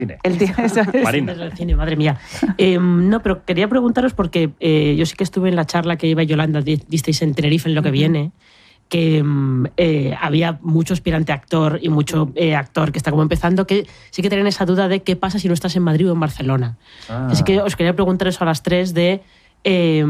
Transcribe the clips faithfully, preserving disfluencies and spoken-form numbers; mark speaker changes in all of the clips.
Speaker 1: Cine.
Speaker 2: El tío, eso es.
Speaker 1: Marina.
Speaker 3: El cine, madre mía. Eh, no, pero quería preguntaros porque eh, yo sí que estuve en la charla que iba Yolanda, disteis en Tenerife en Lo que uh-huh. viene, que eh, había mucho aspirante actor y mucho eh, actor que está como empezando, que sí que tienen esa duda de qué pasa si no estás en Madrid o en Barcelona. Ah. Así que os quería preguntar eso a las tres de... Eh,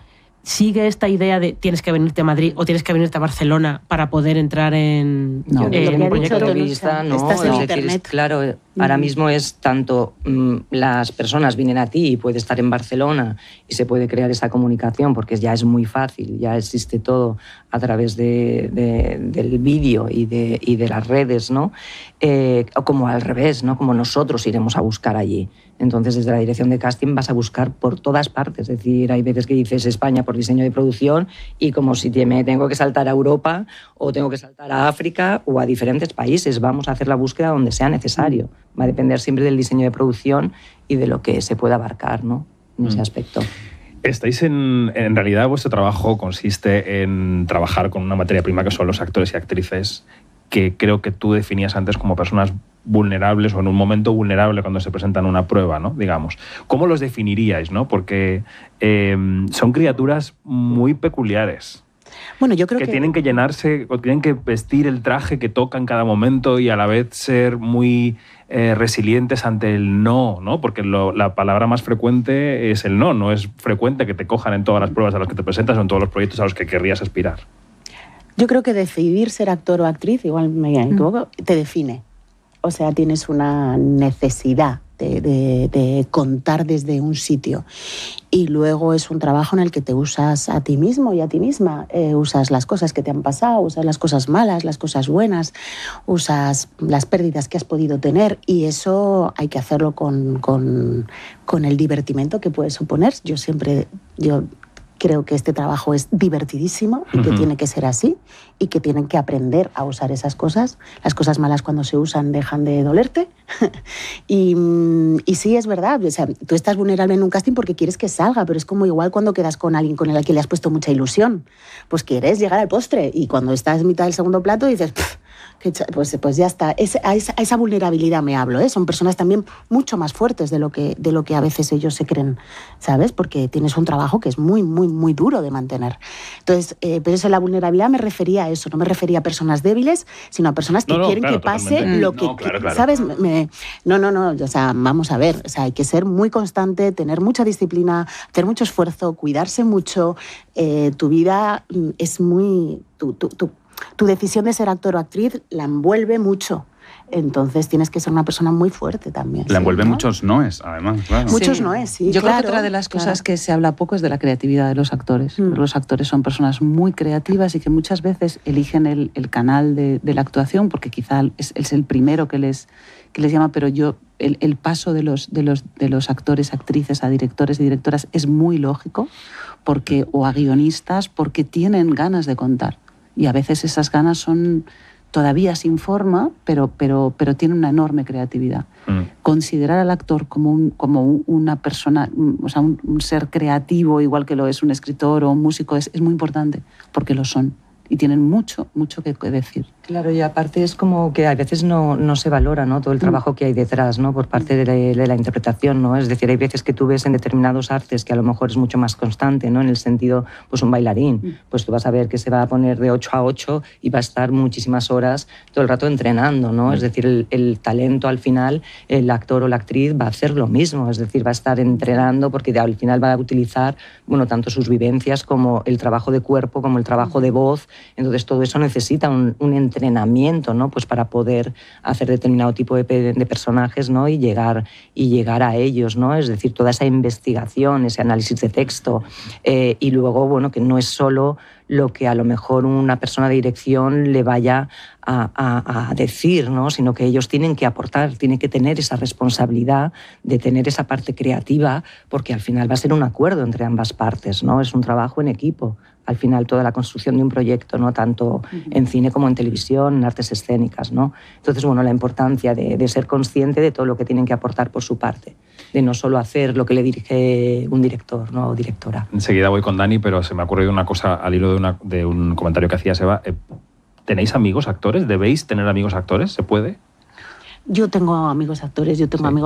Speaker 3: ¿Sigue esta idea de tienes que venirte a Madrid o tienes que venirte a Barcelona para poder entrar en,
Speaker 4: no,
Speaker 3: eh,
Speaker 4: en
Speaker 3: un
Speaker 4: proyecto de vista? No,
Speaker 2: estás en
Speaker 4: es
Speaker 2: internet.
Speaker 4: Decir, claro, mm. ahora mismo es tanto mm, las personas vienen a ti y puede estar en Barcelona y se puede crear esa comunicación porque ya es muy fácil, ya existe todo a través de, de, del vídeo y de, y de las redes, ¿no? Eh, o como al revés, ¿no? Como nosotros iremos a buscar allí. Entonces, desde la dirección de casting vas a buscar por todas partes. Es decir, hay veces que dices España por diseño de producción y como si me tengo que saltar a Europa o tengo que saltar a África o a diferentes países. Vamos a hacer la búsqueda donde sea necesario. Va a depender siempre del diseño de producción y de lo que se pueda abarcar, ¿no? En ese aspecto.
Speaker 1: Estáis en, en realidad, vuestro trabajo consiste en trabajar con una materia prima que son los actores y actrices, que creo que tú definías antes como personas vulnerables o en un momento vulnerable cuando se presentan una prueba, ¿no? Digamos. ¿Cómo los definiríais, no? Porque eh, son criaturas muy peculiares.
Speaker 2: Bueno, yo creo
Speaker 1: que,
Speaker 2: que
Speaker 1: tienen que llenarse, o tienen que vestir el traje que toca en cada momento y a la vez ser muy eh, resilientes ante el no, ¿no? Porque lo, la palabra más frecuente es el no. No es frecuente que te cojan en todas las pruebas a las que te presentas o en todos los proyectos a los que querrías aspirar.
Speaker 2: Yo creo que decidir ser actor o actriz, igual me equivoco, mm. te define. O sea, tienes una necesidad de, de, de contar desde un sitio. Y luego es un trabajo en el que te usas a ti mismo y a ti misma. Eh, usas las cosas que te han pasado, usas las cosas malas, las cosas buenas, usas las pérdidas que has podido tener. Y eso hay que hacerlo con, con, con el divertimento que puede suponer. Yo siempre... Yo, Creo que este trabajo es divertidísimo y que uh-huh. tiene que ser así y que tienen que aprender a usar esas cosas. Las cosas malas cuando se usan dejan de dolerte. y, y sí, es verdad. O sea, tú estás vulnerable en un casting porque quieres que salga, pero es como igual cuando quedas con alguien con el que le has puesto mucha ilusión. Pues quieres llegar al postre y cuando estás en mitad del segundo plato dices... Pues, pues ya está. Es, a, esa, a esa vulnerabilidad me hablo, ¿eh? Son personas también mucho más fuertes de lo, que, de lo que a veces ellos se creen, ¿sabes? Porque tienes un trabajo que es muy, muy, muy duro de mantener. Entonces, eh, pero eso, la vulnerabilidad me refería a eso, no me refería a personas débiles, sino a personas que no, no, quieren claro, que pase totalmente. Lo que... No, claro, claro. ¿Sabes? Me, no, no, no, o sea, vamos a ver, o sea, hay que ser muy constante, tener mucha disciplina, hacer mucho esfuerzo, cuidarse mucho. Eh, tu vida es muy... Tu, tu, tu, Tu decisión de ser actor o actriz la envuelve mucho. Entonces tienes que ser una persona muy fuerte también.
Speaker 5: La envuelve
Speaker 2: ¿sí, ¿no?
Speaker 5: muchos noes, además. Claro.
Speaker 2: Muchos
Speaker 4: sí.
Speaker 2: noes, sí.
Speaker 4: Yo
Speaker 2: claro,
Speaker 4: creo que otra de las
Speaker 2: claro.
Speaker 4: cosas que se habla poco es de la creatividad de los actores. Mm. Los actores son personas muy creativas y que muchas veces eligen el, el canal de, de la actuación porque quizá es, es el primero que les, que les llama, pero yo... El, el paso de los, de, los, de los actores, actrices a directores y directoras es muy lógico porque, o a guionistas porque tienen ganas de contar. Y a veces esas ganas son todavía sin forma, pero, pero, pero tienen una enorme creatividad. Mm. Considerar al actor como, un, como una persona, o sea, un, un ser creativo, igual que lo es un escritor o un músico, es, es muy importante, porque lo son. Y tienen mucho, mucho que decir. Claro, y aparte es como que a veces no, no se valora, ¿no? Todo el trabajo que hay detrás, ¿no? Por parte de la, de la interpretación, ¿no? Es decir, hay veces que tú ves en determinados artes que a lo mejor es mucho más constante, ¿no? En el sentido, pues un bailarín, pues tú vas a ver que se va a poner de ocho a ocho y va a estar muchísimas horas todo el rato entrenando, ¿no? Es decir, el, el talento al final, el actor o la actriz va a hacer lo mismo, es decir, va a estar entrenando porque al final va a utilizar, bueno, tanto sus vivencias como el trabajo de cuerpo, como el trabajo de voz. Entonces todo eso necesita un, un entrenamiento, ¿no? Pues para poder hacer determinado tipo de, de personajes, ¿no? Y llegar, y llegar a ellos, ¿no? Es decir, toda esa investigación, ese análisis de texto eh, y luego, bueno, que no es solo lo que a lo mejor una persona de dirección le vaya a, a, a decir, ¿no? Sino que ellos tienen que aportar, tienen que tener esa responsabilidad de tener esa parte creativa porque al final va a ser un acuerdo entre ambas partes, ¿no? Es un trabajo en equipo. Al final toda la construcción de un proyecto, ¿no? Tanto uh-huh. en cine como en televisión, en artes escénicas, ¿no? Entonces, bueno, la importancia de, de ser consciente de todo lo que tienen que aportar por su parte, de no solo hacer lo que le dirige un director, ¿no? O directora.
Speaker 1: Enseguida voy con Dani, pero se me ha ocurrido una cosa al hilo de, una, de un comentario que hacía Eva. ¿Tenéis amigos actores? ¿Debéis tener amigos actores? ¿Se puede?
Speaker 2: Yo tengo amigos actores, yo tengo sí. amigos